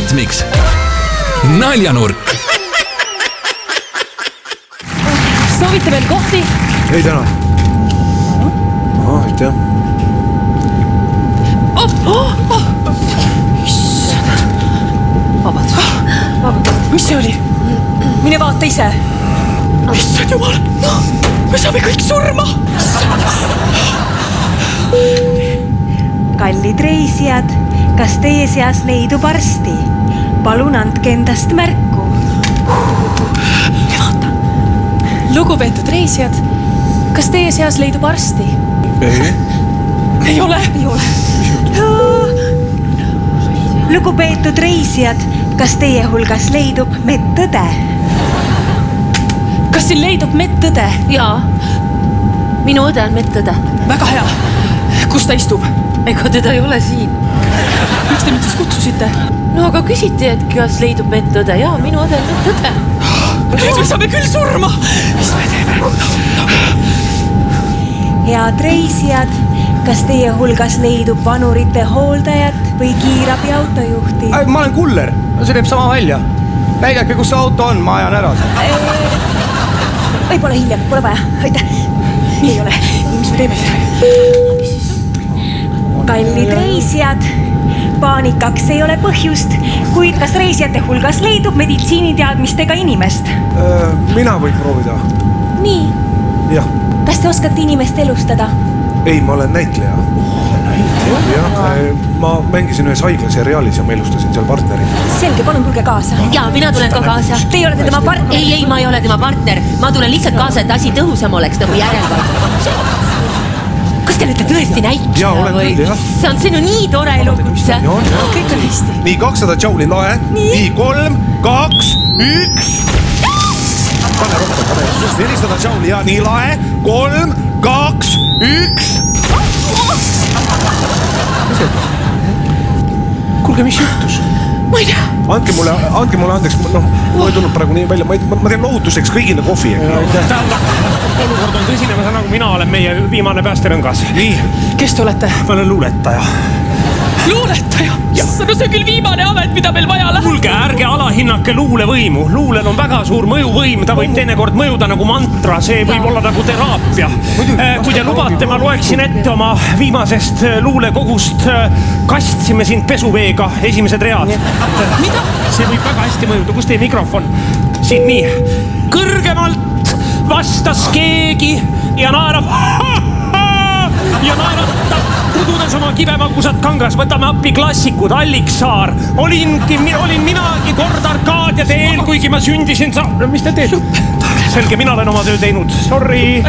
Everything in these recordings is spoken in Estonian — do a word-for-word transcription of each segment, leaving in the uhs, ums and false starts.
Ritmiks. Naljanurk. Soovite veel kohvi? Ei täna. Aha, aitäh. Oh, oh, oh. Vabandust. Vabandust. Mis see oli? Mine vaata ise. Issand jumal. No, me saame kõik surma. Kallid reisijad, kas teie seas leidub arsti? Palun andke endast märku. Vaata. Lugupeetud reisijad, kas teie seas leidub arsti? Ei. Ei ole. Ei ole. Lugupeetud reisijad, kas teie hulgas leidub medtõde? Kas siin leidub medtõde? Jaa. Minu õde on medtõde. Väga hea. Kus ta istub? Ega teda ei ole siin. Miks te mind siis kutsusite? No aga küsiti, et kas leidub medtõde. Jaa, minu õde on medtõde. Nüüd me saame küll surma. Mis me teeme? Head reisijad, kas teie hulgas leidub vanurite hooldajat või kiirabi autojuhti? Ma olen kuller. See teeb sama välja. Näidake, kus see auto on. Ma ajan ära. Võib-olla hiljem, pole vaja. Aitäh. Ei ole. Mis me teeme? Kallid reisijad, paanikaks ei ole põhjust, kuid kas reisijate hulgas leidub meditsiiniteadmistega inimest? Mina võin proovida. Nii. Jah. Kas te oskate inimest elustada? Ei, ma olen näitleja. Jah, ma mängisin ühes haigla seriaalis ja ma elustasin seal partneri. Selge, palun tulge kaasa. Jaa, mina tulen ka kaasa. Teie olete tema partner? Ei, ei, ma ei ole tema partner. Ma tulen lihtsalt kaasa, et asi tõhusam oleks nagu järelvalve. Kas te olete tõesti näitleja? Jaa, olen küll, jah. See on, see on nii tore elukutse. Kõik on hästi. Nii, kakssada džauli lahe. Nii, kolm, kaks, üks. Pane rohkem, pane. nelisada džauli, ja nii lahe. Kolm, kaks, üks. Kuulge, mis juhtus? Ma ei tea. Andke mulle, andke mulle andeks, no, ma ei tulnud praegu nii välja, ma, ma teen lohutuseks kõigile kohvi. Olukord on tõsine, ma saan nagu mina olen meie viimane päästerõngas. Nii. Kes te olete? Ma olen luuletaja. Luuletaja? No see on küll viimane amet, mida meil vaja läheb. Kuulge, ärge alahinnake luulevõimu. Luulel on väga suur mõjuvõim, ta võib teinekord mõjuda nagu mantra, see võib olla nagu teraapia. Kui te lubate, ma loeksin ette oma viimasest luulekogust. Kastsime sind pesuveega esimesed read. Mida? See võib väga hästi mõjuda, kus teie mikrofon? Siin nii. Kõrgemalt vastas keegi ja naerab ja naeratab kududes oma kibemagusad kangas. Võtame appi klassikud, Alliksaar. Olingi, olin minagi kord Arkaadia teel, kuigi ma sündisin sa... Mis te teed? Selge, mina olen oma töö teinud. Sorry.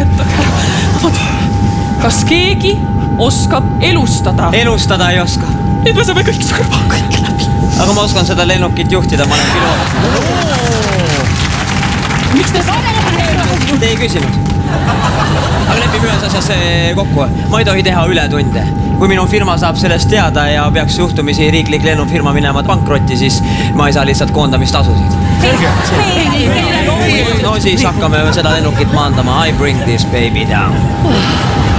Kas keegi oskab elustada? Elustada ei oska. Nüüd me saame kõik surma, kõik läbi. Aga ma oskan seda lennukit juhtida, ma olen piloot. Miks te saame? Te ei küsinud. Aga lepime ühes asjas kokku. Ma ei tohi teha ületunde. Kui minu firma saab sellest teada ja peaks juhtumisi riiklik lennufirma minema pankrotti, siis ma ei saa lihtsalt koondamistasusid. No siis hakkame seda lennukit maandama. I bring this baby down.